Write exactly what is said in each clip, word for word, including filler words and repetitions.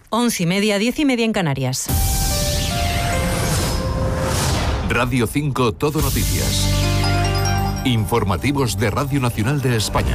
Once y media, diez y media en Canarias. Radio cinco Todo Noticias. Informativos de Radio Nacional de España.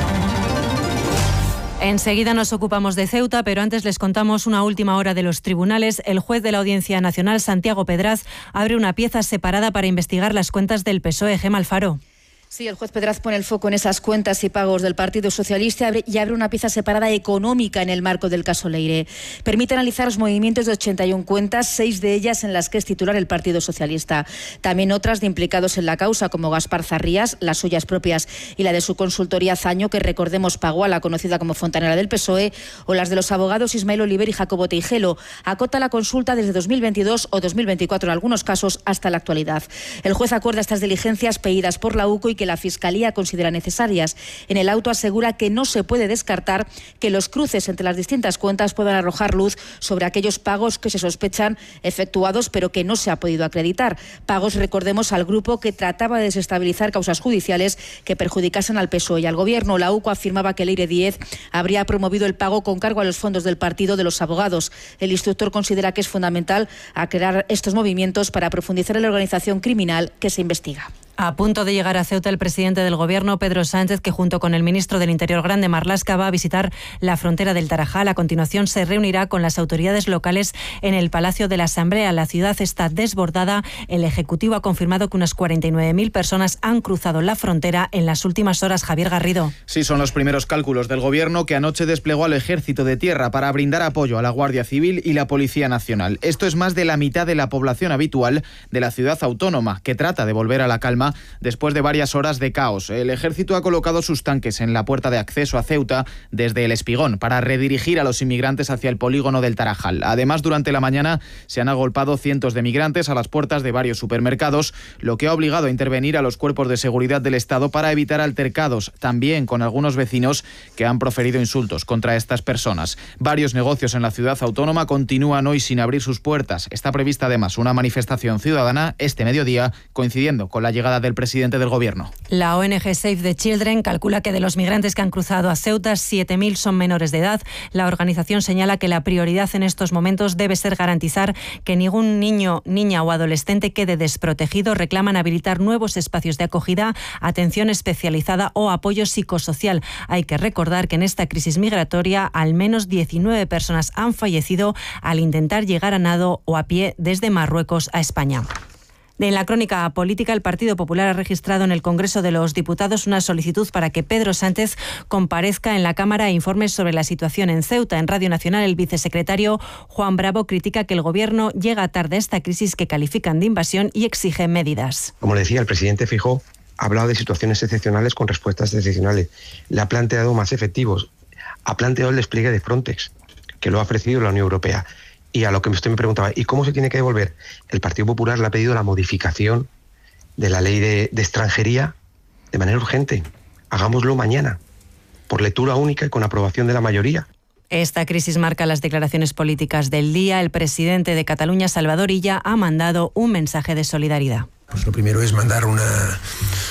Enseguida nos ocupamos de Ceuta, pero antes les contamos una última hora de los tribunales. El juez de la Audiencia Nacional, Santiago Pedraz, abre una pieza separada para investigar las cuentas del P S O E. Gemma Alfaro. Sí, el juez Pedraz pone el foco en esas cuentas y pagos del Partido Socialista y abre una pieza separada económica en el marco del caso Leire. Permite analizar los movimientos de ochenta y una cuentas, seis de ellas en las que es titular el Partido Socialista. También otras de implicados en la causa, como Gaspar Zarrías, las suyas propias y la de su consultoría Zaño, que recordemos pagó a la conocida como Fontanera del P S O E, o las de los abogados Ismael Oliver y Jacobo Teijelo. Acota la consulta desde dos mil veintidós o dos mil veinticuatro en algunos casos hasta la actualidad. El juez acuerda estas diligencias pedidas por la U C O y que la Fiscalía considera necesarias. En el auto asegura que no se puede descartar que los cruces entre las distintas cuentas puedan arrojar luz sobre aquellos pagos que se sospechan efectuados pero que no se ha podido acreditar. Pagos, recordemos, al grupo que trataba de desestabilizar causas judiciales que perjudicasen al P S O E y al Gobierno. La U C O afirmaba que Leire Díez habría promovido el pago con cargo a los fondos del partido de los abogados. El instructor considera que es fundamental aclarar estos movimientos para profundizar en la organización criminal que se investiga. A punto de llegar a Ceuta, el presidente del Gobierno, Pedro Sánchez, que junto con el ministro del Interior, Grande Marlaska, va a visitar la frontera del Tarajal. A continuación se reunirá con las autoridades locales en el Palacio de la Asamblea. La ciudad está desbordada. El Ejecutivo ha confirmado que unas cuarenta y nueve mil personas han cruzado la frontera en las últimas horas. Javier Garrido. Sí, son los primeros cálculos del Gobierno, que anoche desplegó al Ejército de Tierra para brindar apoyo a la Guardia Civil y la Policía Nacional. Esto es más de la mitad de la población habitual de la ciudad autónoma, que trata de volver a la calma después de varias horas de caos. El Ejército ha colocado sus tanques en la puerta de acceso a Ceuta desde El Espigón para redirigir a los inmigrantes hacia el polígono del Tarajal. Además, durante la mañana se han agolpado cientos de migrantes a las puertas de varios supermercados, lo que ha obligado a intervenir a los cuerpos de seguridad del Estado para evitar altercados, también con algunos vecinos que han proferido insultos contra estas personas. Varios negocios en la ciudad autónoma continúan hoy sin abrir sus puertas. Está prevista además una manifestación ciudadana este mediodía, coincidiendo con la llegada del presidente del Gobierno. La O N G Save the Children calcula que de los migrantes que han cruzado a Ceuta, siete mil son menores de edad. La organización señala que la prioridad en estos momentos debe ser garantizar que ningún niño, niña o adolescente quede desprotegido. Reclaman habilitar nuevos espacios de acogida, atención especializada o apoyo psicosocial. Hay que recordar que en esta crisis migratoria al menos diecinueve personas han fallecido al intentar llegar a nado o a pie desde Marruecos a España. En la crónica política, el Partido Popular ha registrado en el Congreso de los Diputados una solicitud para que Pedro Sánchez comparezca en la Cámara e informe sobre la situación en Ceuta. En Radio Nacional, el vicesecretario Juan Bravo critica que el Gobierno llega tarde a esta crisis que califican de invasión y exige medidas. Como le decía, el presidente Feijóo ha hablado de situaciones excepcionales con respuestas excepcionales. Le ha planteado más efectivos. Ha planteado el despliegue de Frontex, que lo ha ofrecido la Unión Europea. Y a lo que usted me preguntaba, ¿y cómo se tiene que devolver? El Partido Popular le ha pedido la modificación de la ley de, de extranjería de manera urgente. Hagámoslo mañana, por lectura única y con aprobación de la mayoría. Esta crisis marca las declaraciones políticas del día. El presidente de Cataluña, Salvador Illa, ha mandado un mensaje de solidaridad. Pues lo primero es mandar una,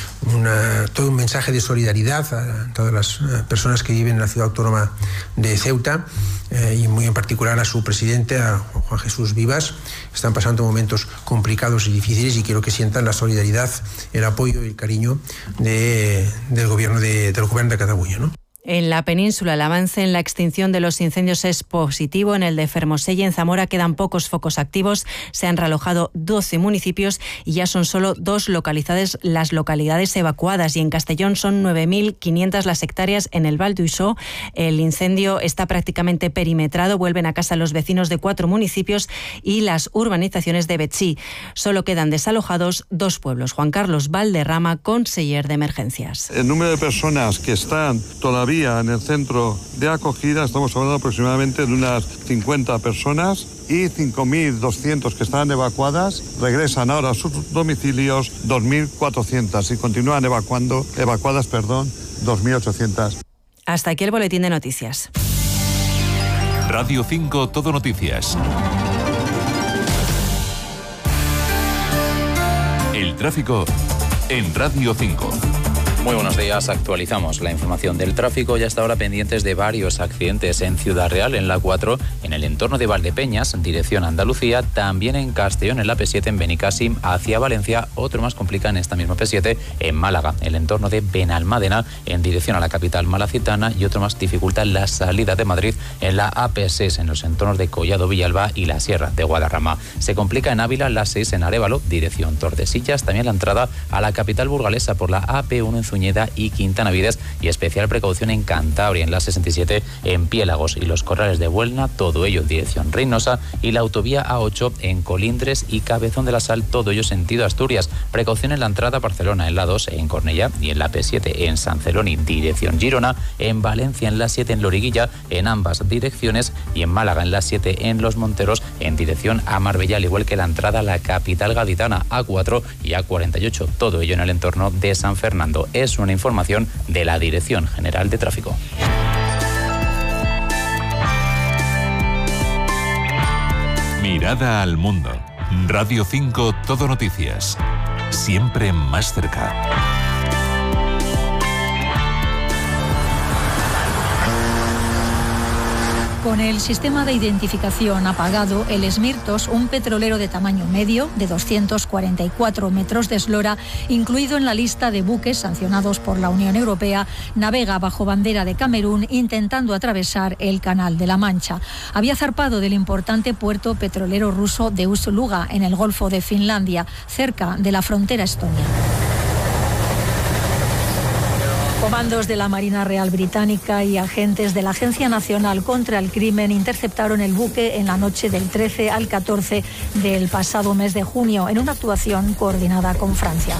una, todo un mensaje de solidaridad a todas las personas que viven en la ciudad autónoma de Ceuta eh, y muy en particular a su presidente, a Juan Jesús Vivas. Están pasando momentos complicados y difíciles y quiero que sientan la solidaridad, el apoyo y el cariño de, del gobierno de, del gobierno de Cataluña, ¿no? En la península, el avance en la extinción de los incendios es positivo. En el de Fermoselle, en Zamora, quedan pocos focos activos. Se han realojado doce municipios y ya son solo dos localidades las localidades evacuadas. Y en Castellón son nueve mil quinientas las hectáreas en el Val d'Uixó. El incendio está prácticamente perimetrado. Vuelven a casa los vecinos de cuatro municipios y las urbanizaciones de Betxí. Solo quedan desalojados dos pueblos. Juan Carlos Valderrama, conseller de emergencias. El número de personas que están todavía en el centro de acogida, estamos hablando aproximadamente de unas cincuenta personas y cinco mil doscientos que están evacuadas, regresan ahora a sus domicilios dos mil cuatrocientos y continúan evacuando, evacuadas perdón, dos mil ochocientos. Hasta aquí el boletín de noticias. Radio cinco Todo Noticias. El tráfico en Radio cinco. Muy buenos días, actualizamos la información del tráfico y hasta ahora pendientes de varios accidentes en Ciudad Real, en la cuatro, en el entorno de Valdepeñas, dirección Andalucía, también en Castellón, en la P siete, en Benicàssim, hacia Valencia, otro más complica en esta misma P siete, en Málaga, el entorno de Benalmádena, en dirección a la capital malacitana, y otro más dificulta la salida de Madrid en la A P seis, en los entornos de Collado Villalba y la Sierra de Guadarrama. Se complica en Ávila, la seis, en Arévalo, dirección Tordesillas, también la entrada a la capital burgalesa por la A P uno en Zuñeda y Quintana Vides, y especial precaución en Cantabria, en la sesenta y siete, en Piélagos y los Corrales de Buelna, todo ello en dirección Reynosa, y la autovía A ocho en Colindres y Cabezón de la Sal, todo ello sentido Asturias. Precaución en la entrada a Barcelona, en la dos, en Cornellá, y en la P siete en San Celoni, dirección Girona, en Valencia, en la siete, en Loriguilla, en ambas direcciones, y en Málaga, en la siete, en Los Monteros, en dirección a Marbella, al igual que la entrada a la capital gaditana, A cuatro y A cuarenta y ocho, todo ello en el entorno de San Fernando. Es una información de la Dirección General de Tráfico. Mirada al mundo. Radio cinco Todo Noticias. Siempre más cerca. Con el sistema de identificación apagado, el Smirtos, un petrolero de tamaño medio de doscientos cuarenta y cuatro metros de eslora, incluido en la lista de buques sancionados por la Unión Europea, navega bajo bandera de Camerún intentando atravesar el Canal de la Mancha. Había zarpado del importante puerto petrolero ruso de Ust-Luga, en el Golfo de Finlandia, cerca de la frontera estonia. Comandos de la Marina Real Británica y agentes de la Agencia Nacional contra el Crimen interceptaron el buque en la noche del trece al catorce del pasado mes de junio, en una actuación coordinada con Francia.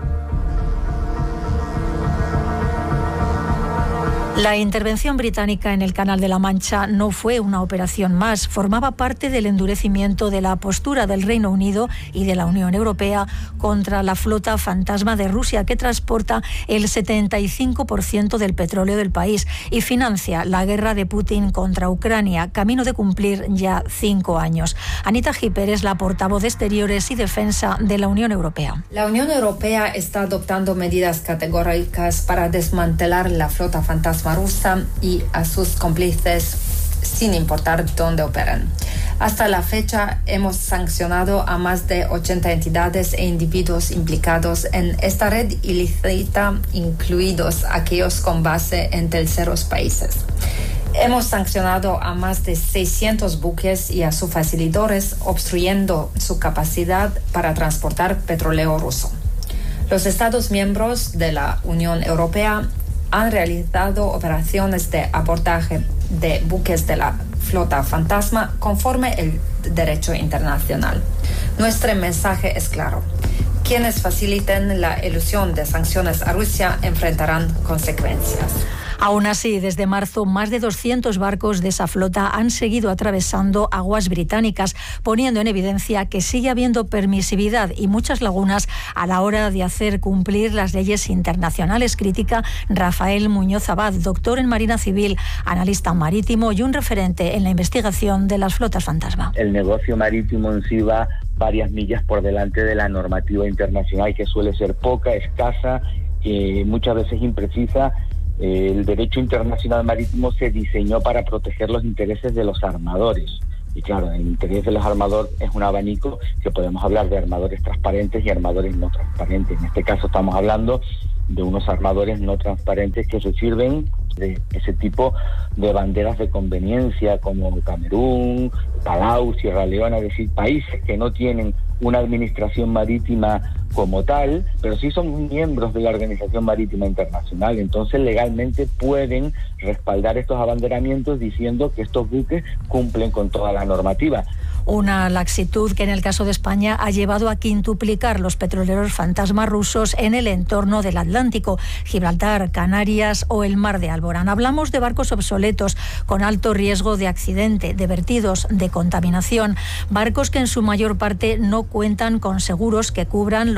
La intervención británica en el Canal de la Mancha no fue una operación más, formaba parte del endurecimiento de la postura del Reino Unido y de la Unión Europea contra la flota fantasma de Rusia, que transporta el setenta y cinco por ciento del petróleo del país y financia la guerra de Putin contra Ucrania, camino de cumplir ya cinco años. Anita Hipper es la portavoz de Exteriores y Defensa de la Unión Europea. La Unión Europea está adoptando medidas categóricas para desmantelar la flota fantasma rusa y a sus cómplices, sin importar dónde operan. Hasta la fecha hemos sancionado a más de ochenta entidades e individuos implicados en esta red ilícita, incluidos aquellos con base en terceros países. Hemos sancionado a más de seiscientos buques y a sus facilitadores, obstruyendo su capacidad para transportar petróleo ruso. Los Estados miembros de la Unión Europea han realizado operaciones de abordaje de buques de la flota fantasma conforme el derecho internacional. Nuestro mensaje es claro. Quienes faciliten la elusión de sanciones a Rusia enfrentarán consecuencias. Aún así, desde marzo, más de doscientos barcos de esa flota han seguido atravesando aguas británicas, poniendo en evidencia que sigue habiendo permisividad y muchas lagunas a la hora de hacer cumplir las leyes internacionales, critica Rafael Muñoz Abad, doctor en Marina Civil, analista marítimo y un referente en la investigación de las flotas fantasma. El negocio marítimo en sí va varias millas por delante de la normativa internacional, que suele ser poca, escasa, eh, muchas veces imprecisa. El derecho internacional marítimo se diseñó para proteger los intereses de los armadores. Y claro, el interés de los armadores es un abanico que podemos hablar de armadores transparentes y armadores no transparentes. En este caso estamos hablando de unos armadores no transparentes que se sirven de ese tipo de banderas de conveniencia como Camerún, Palau, Sierra Leona, es decir, países que no tienen una administración marítima como tal, pero sí son miembros de la Organización Marítima Internacional. Entonces legalmente pueden respaldar estos abanderamientos diciendo que estos buques cumplen con toda la normativa. Una laxitud que en el caso de España ha llevado a quintuplicar los petroleros fantasma rusos en el entorno del Atlántico, Gibraltar, Canarias o el Mar de Alborán. Hablamos de barcos obsoletos con alto riesgo de accidente, de vertidos, de contaminación, barcos que en su mayor parte no cuentan con seguros que cubran los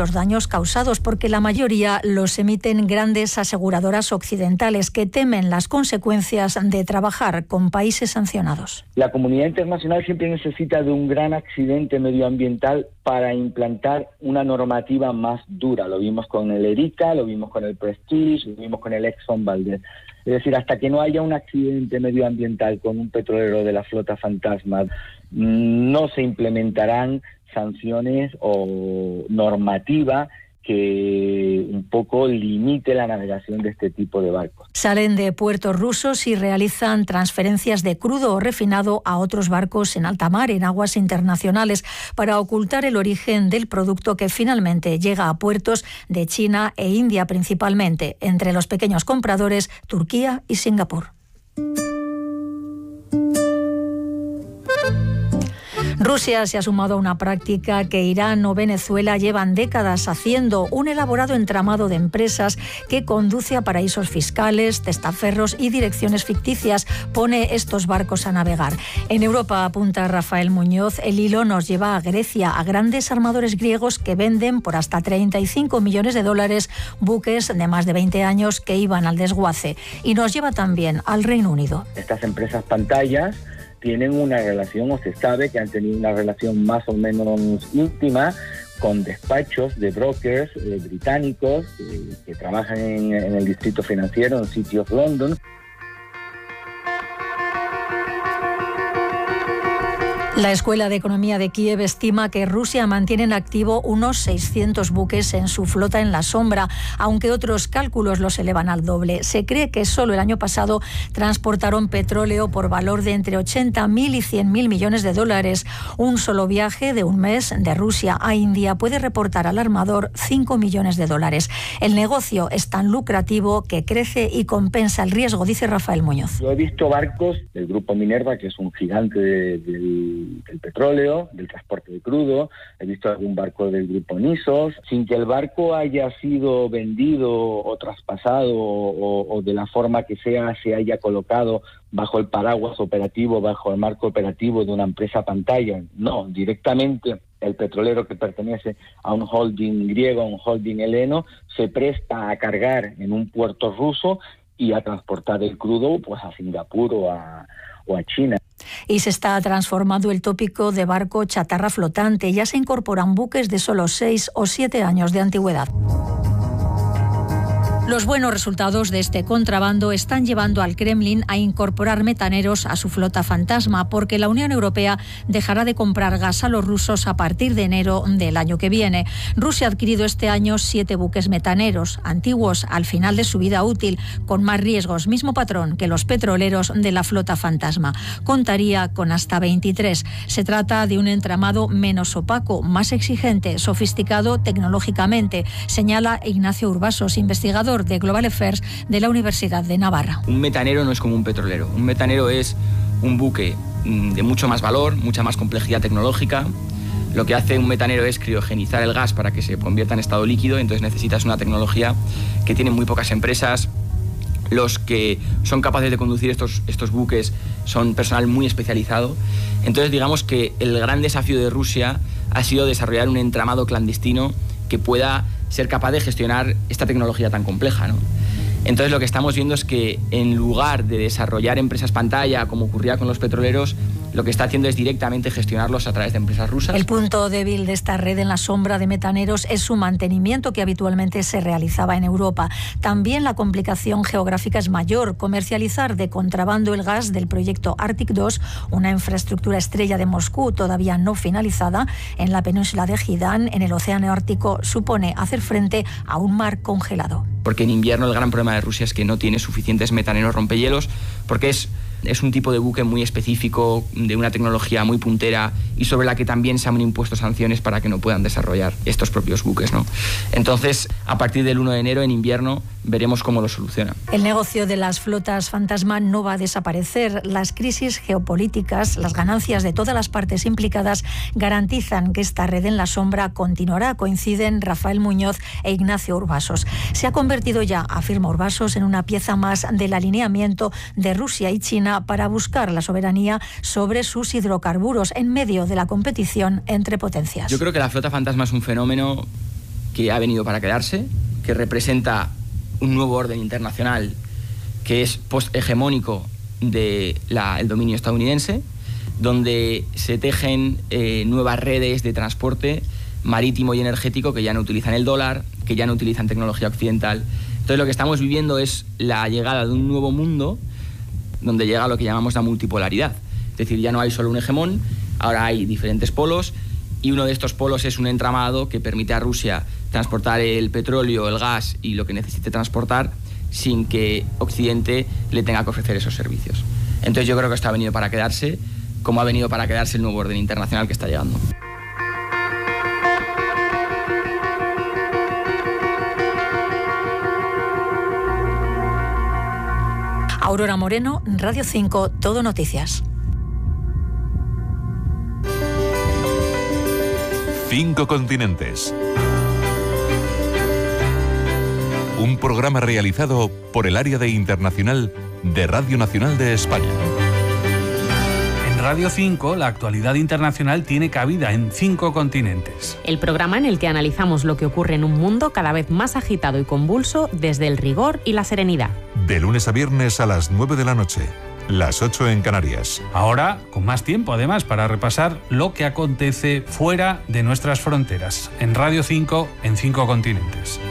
los daños causados, porque la mayoría los emiten grandes aseguradoras occidentales que temen las consecuencias de trabajar con países sancionados. La comunidad internacional siempre necesita de un gran accidente medioambiental para implantar una normativa más dura. Lo vimos con el Erika, lo vimos con el Prestige, lo vimos con el Exxon Valdez. Es decir, hasta que no haya un accidente medioambiental con un petrolero de la flota fantasma, no se implementarán sanciones o normativa que un poco limite la navegación de este tipo de barcos. Salen de puertos rusos y realizan transferencias de crudo o refinado a otros barcos en alta mar, en aguas internacionales, para ocultar el origen del producto que finalmente llega a puertos de China e India principalmente, entre los pequeños compradores Turquía y Singapur. Rusia se ha sumado a una práctica que Irán o Venezuela llevan décadas haciendo, un elaborado entramado de empresas que conduce a paraísos fiscales, testaferros y direcciones ficticias, pone estos barcos a navegar. En Europa, apunta Rafael Muñoz, el hilo nos lleva a Grecia, a grandes armadores griegos que venden por hasta treinta y cinco millones de dólares buques de más de veinte años que iban al desguace. Y nos lleva también al Reino Unido. Estas empresas pantallas tienen una relación, o se sabe que han tenido una relación más o menos íntima con despachos de brokers eh, británicos eh, que trabajan en, en el distrito financiero, en City of London. La Escuela de Economía de Kiev estima que Rusia mantiene en activo unos seiscientos buques en su flota en la sombra, aunque otros cálculos los elevan al doble. Se cree que solo el año pasado transportaron petróleo por valor de entre ochenta mil y cien mil millones de dólares. Un solo viaje de un mes de Rusia a India puede reportar al armador cinco millones de dólares. El negocio es tan lucrativo que crece y compensa el riesgo, dice Rafael Muñoz. Yo he visto barcos del grupo Minerva, que es un gigante de, del del petróleo, del transporte de crudo. He visto algún barco del grupo Nisos, sin que el barco haya sido vendido o traspasado o, o de la forma que sea se haya colocado bajo el paraguas operativo, bajo el marco operativo de una empresa pantalla. No, directamente el petrolero que pertenece a un holding griego, a un holding heleno, se presta a cargar en un puerto ruso y a transportar el crudo pues a Singapur o a, o a China. Y se está transformando el tópico de barco chatarra flotante. Ya se incorporan buques de solo seis o siete años de antigüedad. Los buenos resultados de este contrabando están llevando al Kremlin a incorporar metaneros a su flota fantasma, porque la Unión Europea dejará de comprar gas a los rusos a partir de enero del año que viene. Rusia ha adquirido este año siete buques metaneros, antiguos al final de su vida útil, con más riesgos, mismo patrón que los petroleros de la flota fantasma. Contaría con hasta veintitrés. Se trata de un entramado menos opaco, más exigente, sofisticado tecnológicamente, señala Ignacio Urbasos, investigador de Global Affairs de la Universidad de Navarra. Un metanero no es como un petrolero. Un metanero es un buque de mucho más valor, mucha más complejidad tecnológica. Lo que hace un metanero es criogenizar el gas para que se convierta en estado líquido, entonces necesitas una tecnología que tienen muy pocas empresas. Los que son capaces de conducir estos, estos buques son personal muy especializado. Entonces digamos que el gran desafío de Rusia ha sido desarrollar un entramado clandestino que pueda ser capaz de gestionar esta tecnología tan compleja, ¿no? Entonces lo que estamos viendo es que en lugar de desarrollar empresas pantalla, como ocurría con los petroleros, lo que está haciendo es directamente gestionarlos a través de empresas rusas. El punto débil de esta red en la sombra de metaneros es su mantenimiento, que habitualmente se realizaba en Europa. También la complicación geográfica es mayor. Comercializar de contrabando el gas del proyecto Arctic dos, una infraestructura estrella de Moscú todavía no finalizada, en la península de Jidán, en el océano Ártico, supone hacer frente a un mar congelado. Porque en invierno el gran problema de Rusia es que no tiene suficientes metaneros rompehielos, porque es, es un tipo de buque muy específico, de una tecnología muy puntera y sobre la que también se han impuesto sanciones para que no puedan desarrollar estos propios buques, ¿no? Entonces, a partir del uno de enero, en invierno, veremos cómo lo soluciona. El negocio de las flotas fantasma no va a desaparecer. Las crisis geopolíticas, las ganancias de todas las partes implicadas garantizan que esta red en la sombra continuará, coinciden Rafael Muñoz e Ignacio Urbasos. Se ha convertido ya, afirma Urbasos, en una pieza más del alineamiento de Rusia y China para buscar la soberanía sobre sus hidrocarburos en medio de la competición entre potencias. Yo creo que la flota fantasma es un fenómeno que ha venido para quedarse, que representa un nuevo orden internacional que es post-hegemónico del dominio estadounidense, donde se tejen eh, nuevas redes de transporte marítimo y energético que ya no utilizan el dólar, que ya no utilizan tecnología occidental. Entonces lo que estamos viviendo es la llegada de un nuevo mundo donde llega lo que llamamos la multipolaridad. Es decir, ya no hay solo un hegemón, ahora hay diferentes polos, y uno de estos polos es un entramado que permite a Rusia transportar el petróleo, el gas y lo que necesite transportar sin que Occidente le tenga que ofrecer esos servicios. Entonces yo creo que esto ha venido para quedarse, como ha venido para quedarse el nuevo orden internacional que está llegando. Aurora Moreno, Radio cinco, Todo Noticias. Cinco continentes. Un programa realizado por el área de internacional de Radio Nacional de España. En Radio cinco, la actualidad internacional tiene cabida en cinco continentes. El programa en el que analizamos lo que ocurre en un mundo cada vez más agitado y convulso desde el rigor y la serenidad. De lunes a viernes a las nueve de la noche. Las ocho en Canarias. Ahora, con más tiempo además, para repasar lo que acontece fuera de nuestras fronteras. En Radio cinco, en cinco continentes.